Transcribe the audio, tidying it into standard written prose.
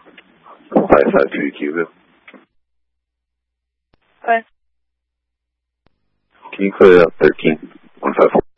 553 Cuba. Hi. Can you clear up 13-154?